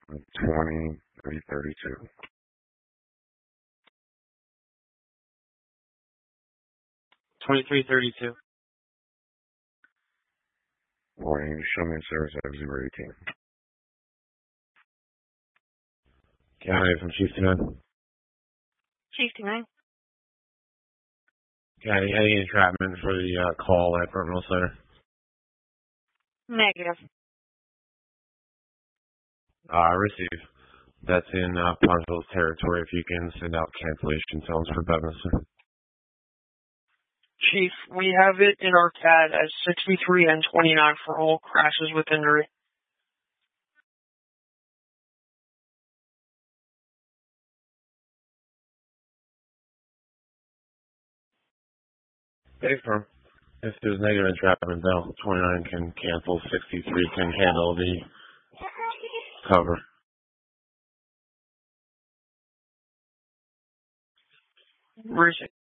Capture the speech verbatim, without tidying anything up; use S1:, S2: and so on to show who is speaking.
S1: twenty-three thirty-two.
S2: twenty-three thirty-two.
S1: Warning, show me service at zero eighteen.
S3: County from Chief two nine.
S4: Chief two nine.
S3: County, any entrapment for the uh, call at Burnt Mill Center?
S4: Negative.
S3: Uh, receive. That's in uh, Ponchville's territory. If you can send out cancellation tones for Bedminster.
S2: Chief, we have it in our C A D as sixty-three and twenty-nine for all crashes with injury.
S3: Hey, firm. If there's negative entrapment, though, twenty-nine can cancel, sixty-three can handle the cover.
S2: Receive.